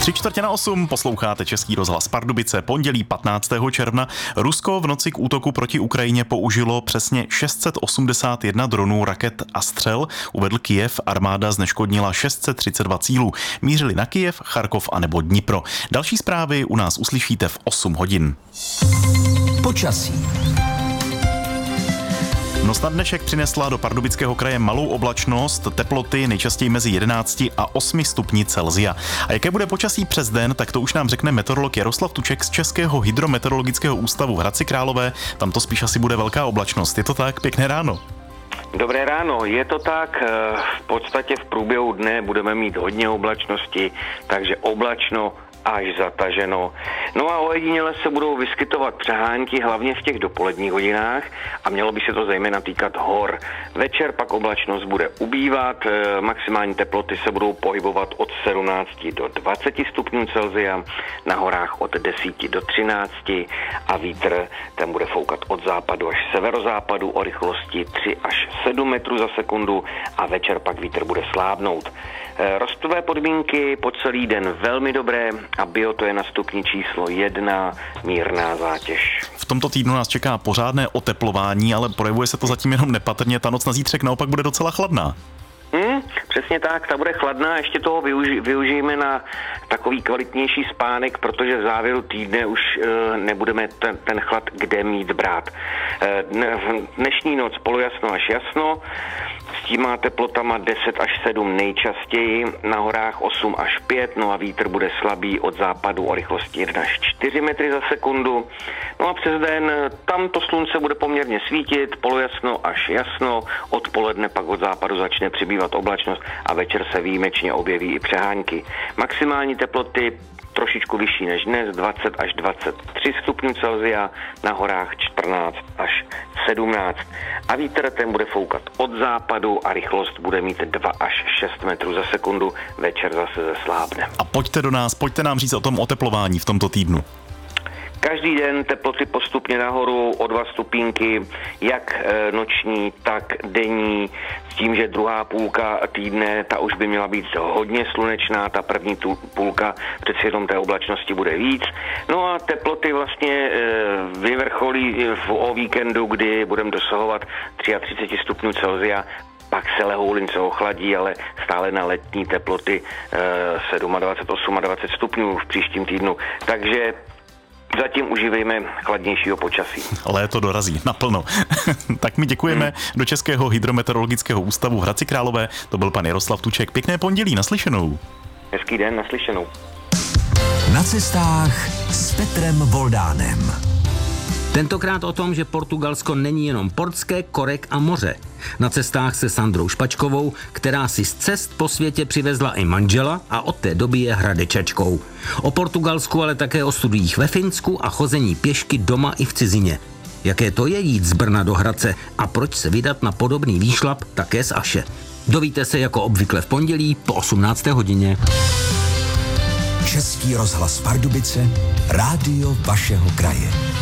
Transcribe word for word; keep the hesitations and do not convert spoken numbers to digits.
Tři čtvrtě na osm posloucháte Český rozhlas Pardubice, pondělí patnáctého června. Rusko v noci k útoku proti Ukrajině použilo přesně šest set osmdesát jedna dronů, raket a střel. Uvedl Kyjev, armáda zneškodnila šest set třicet dva cílů. Mířili na Kyjev, Charkov a nebo Dnipro. Další zprávy u nás uslyšíte v osm hodin. Počasí. Noc na dnešek přinesla do Pardubického kraje malou oblačnost, teploty nejčastěji mezi jedenácti a osmi stupni Celsia. A jaké bude počasí přes den, tak to už nám řekne meteorolog Jaroslav Tuček z Českého hydrometeorologického ústavu v Hradci Králové. Tam to spíš asi bude velká oblačnost. Je to tak? Pěkné ráno. Dobré ráno, je to tak, v podstatě v průběhu dne budeme mít hodně oblačnosti, takže oblačno až zataženo. No a ojediněle se budou vyskytovat přehánky, hlavně v těch dopoledních hodinách a mělo by se to zejména týkat hor. Večer pak oblačnost bude ubývat, maximální teploty se budou pohybovat od sedmnácti do dvaceti stupňů Celsia, na horách od deseti do třinácti a vítr ten bude foukat od západu až severozápadu o rychlosti tři až sedm metrů za sekundu a večer pak vítr bude slábnout. Rostové podmínky po celý den velmi dobré a bio to je na stupni číslo jedna, mírná zátěž. V tomto týdnu nás čeká pořádné oteplování, ale projevuje se to zatím jenom nepatrně. Ta noc na zítřek naopak bude docela chladná. Hmm, přesně tak, ta bude chladná, ještě toho využi- využijeme na takový kvalitnější spánek, protože v závěru týdne už e, nebudeme ten, ten chlad kde mít brát. E, dnešní noc polojasno až jasno, s těma teplotama deset až sedm nejčastěji, na horách osm až pět, no a vítr bude slabý od západu o rychlosti jedna až čtyři metry za sekundu. No a přes den tam to slunce bude poměrně svítit, polojasno až jasno, odpoledne pak od západu začne přibývat oblačnost a večer se výjimečně objeví i přehánky. Maximální teploty trošičku vyšší než dnes, dvacet až dvacet tři stupňů Celsia, na horách čtrnáct až sedmnáct. A vítr ten bude foukat od západu a rychlost bude mít dva až šest metrů za sekundu, večer zase zeslábne. A pojďte do nás, pojďte nám říct o tom oteplování v tomto týdnu. Každý den teploty postupně nahoru o dva stupínky, jak noční, tak denní, s tím, že druhá půlka týdne, ta už by měla být hodně slunečná, ta první půlka přeci jenom té oblačnosti bude víc. No a teploty vlastně vyvrcholí o víkendu, kdy budeme dosahovat třicet tři stupňů Celsia, pak se lehoulince ochladí, ale stále na letní teploty dvacet sedm, dvacet osm stupňů v příštím týdnu. Takže zatím užívejme chladnějšího počasí. Léto dorazí naplno. Tak my děkujeme hmm. do Českého hydrometeorologického ústavu v Hradci Králové. To byl pan Jaroslav Tuček. Pěkné pondělí, naslyšenou. Hezký den, naslyšenou. Na cestách s Petrem Voldánem. Tentokrát o tom, že Portugalsko není jenom portské, korek a moře. Na cestách se Sandrou Špačkovou, která si z cest po světě přivezla i manžela a od té doby je hradečačkou. O Portugalsku, ale také o studiích ve Finsku a chození pěšky doma i v cizině. Jaké to je jít z Brna do Hradce a proč se vydat na podobný výšlap také z Aše. Dovíte se jako obvykle v pondělí po osmnácté hodině. Český rozhlas Pardubice, rádio vašeho kraje.